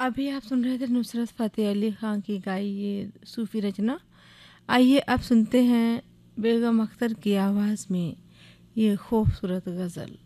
अभी आप सुन रहे थे नुसरत फ़तेह अली ख़ान की गाई ये सूफ़ी रचना। आइए अब सुनते हैं बेगम अख्तर की आवाज़ में ये खूबसूरत गज़ल।